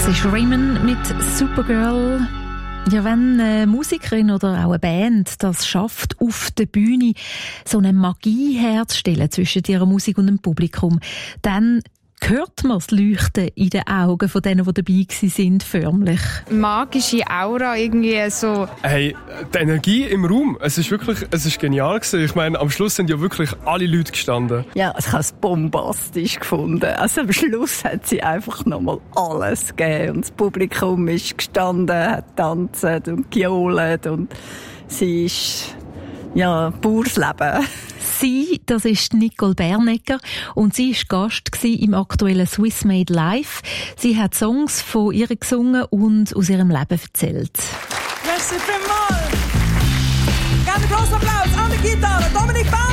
ist Raymond mit Supergirl. Ja, wenn eine Musikerin oder auch eine Band das schafft, auf der Bühne so eine Magie herzustellen zwischen ihrer Musik und dem Publikum, dann hört man das Leuchten in den Augen von denen, die dabei sind, förmlich. Magische Aura irgendwie so. Hey, die Energie im Raum, es ist genial gewesen. Ich meine, am Schluss sind ja wirklich alle Leute gestanden. Ja, ich habe es bombastisch gefunden. Also am Schluss hat sie einfach nochmal alles gegeben. Und das Publikum ist gestanden, hat tanzt und gejohlt und sie ist, ja, pures Leben. Sie, das ist Nicole Bernecker und sie war Gast im aktuellen Swiss Made Live. Sie hat Songs von ihr gesungen und aus ihrem Leben erzählt. Merci vielmals. Ganz großen Applaus an die Gitarre, Dominik Bauer.